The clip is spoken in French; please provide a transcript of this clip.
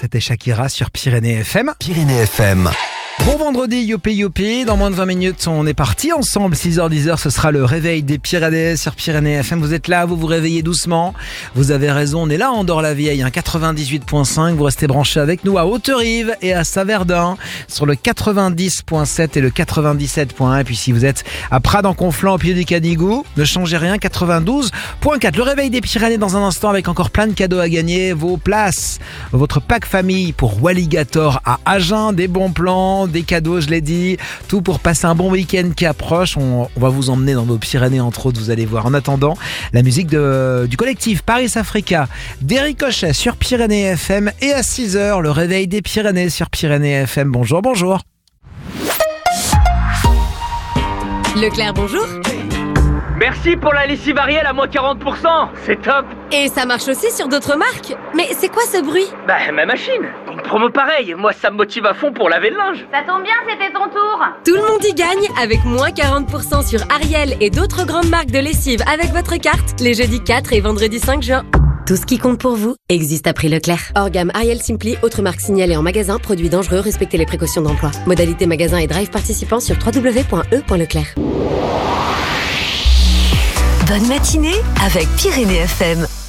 c'était Shakira sur Pyrénées FM. Pyrénées FM. Bon vendredi, youpi youpi, dans moins de 20 minutes on est parti ensemble, 6h-10h ce sera le réveil des Pyrénées sur Pyrénées FM. Vous êtes là, vous vous réveillez doucement, vous avez raison, on est là en Andorre-la-Vieille, 98.5, vous restez branchés avec nous à Haute-Rive et à Saverdun sur le 90.7 et le 97.1, et puis si vous êtes à Prades-en-Conflans au pied du Canigou, ne changez rien, 92.4. Le réveil des Pyrénées dans un instant avec encore plein de cadeaux à gagner, vos places, votre pack famille pour Walligator à Agen, des bons plans, des cadeaux, je l'ai dit, tout pour passer un bon week-end qui approche. On va vous emmener dans nos Pyrénées entre autres, vous allez voir. En attendant, la musique du collectif Paris Africa, d'Eric Cochet sur Pyrénées FM, et à 6h, le réveil des Pyrénées sur Pyrénées FM. Bonjour, bonjour. Leclerc, bonjour. Merci pour la lessive Ariel à moins 40%, c'est top. Et ça marche aussi sur d'autres marques. Mais c'est quoi ce bruit? Bah ma machine, une promo pareille, moi ça me motive à fond pour laver le linge. Ça tombe bien, c'était ton tour. Tout le monde y gagne avec moins 40% sur Ariel et d'autres grandes marques de lessive avec votre carte les jeudis 4 et vendredi 5 juin. Tout ce qui compte pour vous existe à prix Leclerc. Hors gamme Ariel Simply, autres marques signalées en magasin, produits dangereux, respectez les précautions d'emploi. Modalité magasin et drive participants sur www.e.leclerc. Bonne matinée avec Pyrénées FM.